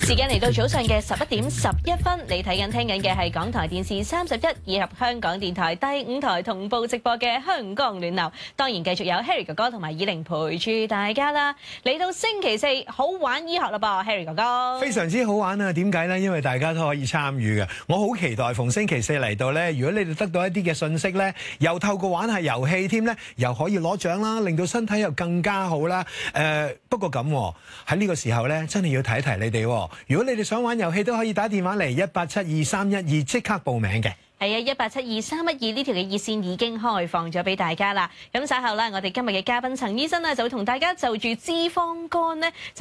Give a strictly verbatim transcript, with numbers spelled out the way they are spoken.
時間嚟到早上嘅十一點十一分，你睇緊聽緊嘅係港台電視三十一以及香港電台第五台同步直播嘅香港暖流。當然繼續有 Harry 哥哥同埋以玲陪住大家啦。嚟到星期四，好玩醫學啦噃 ，Harry 哥哥。 非常之好玩啊！點解呢？因為大家都可以參與嘅。我好期待逢星期四嚟到呢。如果你哋得到一啲嘅信息呢，又透過玩下遊戲添呢，又可以攞獎啦，令到身體又更加好啦。誒、呃，不過咁喺呢個時候呢，真係要提一提你哋。如果你哋想玩遊戲，都可以打電話嚟一八七二三一二即刻報名嘅。 係啊，一八七二三一二呢條嘅熱線已經開放咗俾大家啦。咁稍後咧，我哋今日嘅嘉賓陳醫生咧就會同大家就住脂肪肝咧。